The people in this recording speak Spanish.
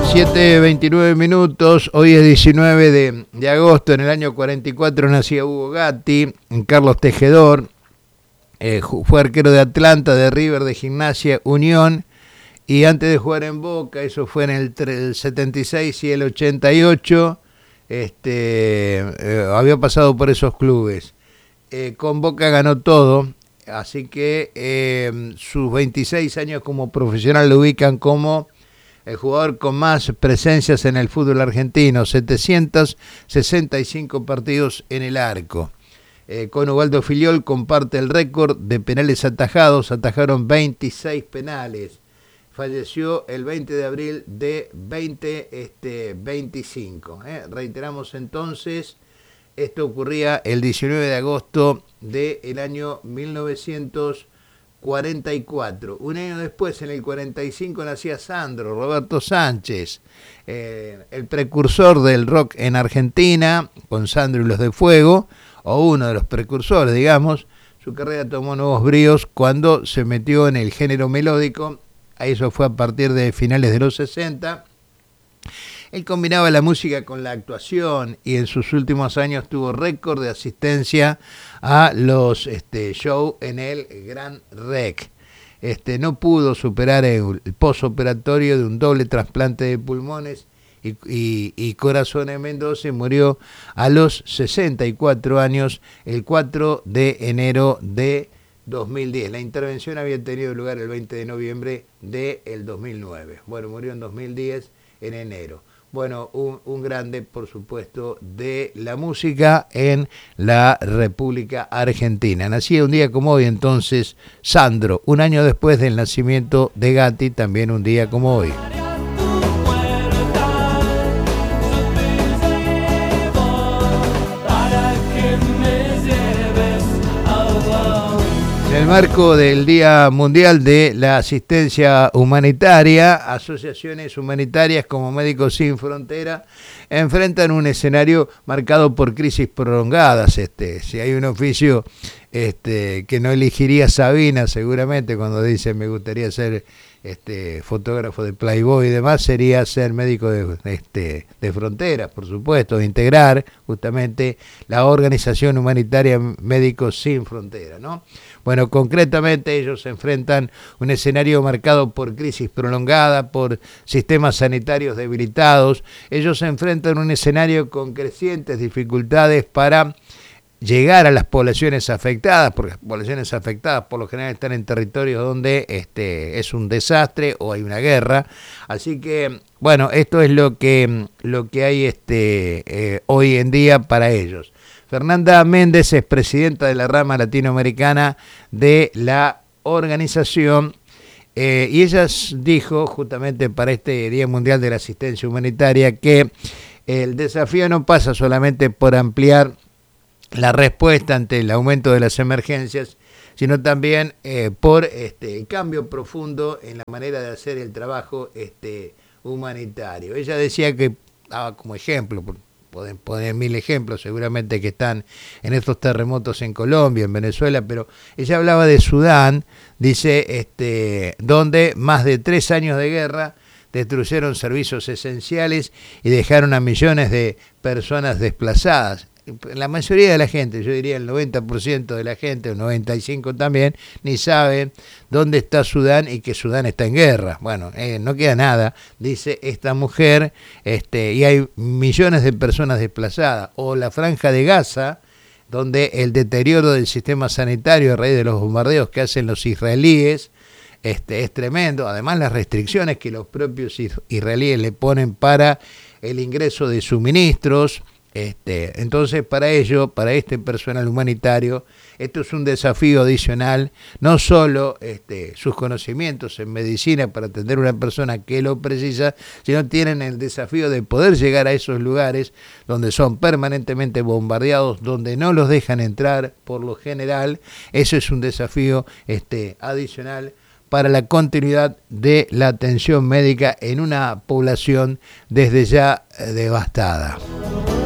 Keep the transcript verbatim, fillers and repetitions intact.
siete veintinueve minutos, hoy es diecinueve de, de agosto, en el año cuarenta y cuatro nacía Hugo Gatti, Carlos Tejedor, eh, fue arquero de Atlanta, de River, de Gimnasia, Unión, y antes de jugar en Boca, eso fue en el, el setenta y seis y el ochenta y ocho, este, eh, había pasado por esos clubes. Eh, con Boca ganó todo, así que eh, sus veintiséis años como profesional lo ubican como el jugador con más presencias en el fútbol argentino, setecientos sesenta y cinco partidos en el arco. Eh, con Ubaldo Filiol comparte el récord de penales atajados, atajaron veintiséis penales. Falleció el veinte de abril de veinte veinticinco. Eh. Reiteramos entonces, esto ocurría el diecinueve de agosto del año mil novecientos cuarenta y cuatro. Un año después, en el cuarenta y cinco, nacía Sandro, Roberto Sánchez, eh, el precursor del rock en Argentina, con Sandro y los de Fuego, o uno de los precursores, digamos. Su carrera tomó nuevos bríos cuando se metió en el género melódico. Eso fue a partir de finales de los sesenta. Él combinaba la música con la actuación y en sus últimos años tuvo récord de asistencia a los este, shows en el Gran Rex. Este, no pudo superar el posoperatorio de un doble trasplante de pulmones y, y, y corazón en Mendoza y murió a los sesenta y cuatro años el cuatro de enero de dos mil diez. La intervención había tenido lugar el veinte de noviembre del dos mil nueve. Bueno, murió en dos mil diez, en enero. Bueno, un, un grande, por supuesto, de la música en la República Argentina. Nacía un día como hoy, entonces, Sandro, un año después del nacimiento de Gatti, también un día como hoy. En el marco del Día Mundial de la Asistencia Humanitaria, asociaciones humanitarias como Médicos Sin Frontera enfrentan un escenario marcado por crisis prolongadas. Este, si hay un oficio este, que no elegiría Sabina, seguramente, cuando dice me gustaría ser este, fotógrafo de Playboy y demás, sería ser médico de, este, de fronteras, por supuesto, de integrar justamente la organización humanitaria Médicos Sin Fronteras, ¿no? Bueno, concretamente ellos se enfrentan un escenario marcado por crisis prolongada, por sistemas sanitarios debilitados. Ellos se enfrentan un escenario con crecientes dificultades para llegar a las poblaciones afectadas, porque las poblaciones afectadas por lo general están en territorios donde este, es un desastre o hay una guerra. Así que, bueno, esto es lo que, lo que hay este, eh, hoy en día para ellos. Fernanda Méndez es presidenta de la rama latinoamericana de la organización eh, y ella dijo justamente para este Día Mundial de la Asistencia Humanitaria que el desafío no pasa solamente por ampliar la respuesta ante el aumento de las emergencias, sino también eh, por este, el cambio profundo en la manera de hacer el trabajo este, humanitario. Ella decía que daba como ejemplo, por, pueden poner mil ejemplos seguramente que están en estos terremotos en Colombia, en Venezuela, pero ella hablaba de Sudán, dice, este, donde más de tres años de guerra destruyeron servicios esenciales y dejaron a millones de personas desplazadas. La mayoría de la gente, yo diría el noventa por ciento de la gente, o noventa y cinco por ciento también, ni sabe dónde está Sudán y que Sudán está en guerra. Bueno, eh, no queda nada, dice esta mujer, este, y hay millones de personas desplazadas. O la Franja de Gaza, donde el deterioro del sistema sanitario a raíz de los bombardeos que hacen los israelíes este, es tremendo. Además, las restricciones que los propios israelíes le ponen para el ingreso de suministros. Este, entonces para ello, para este personal humanitario, esto es un desafío adicional, no solo este, sus conocimientos en medicina para atender a una persona que lo precisa, sino tienen el desafío de poder llegar a esos lugares donde son permanentemente bombardeados, donde no los dejan entrar por lo general. Eso es un desafío este, adicional para la continuidad de la atención médica en una población desde ya eh, devastada.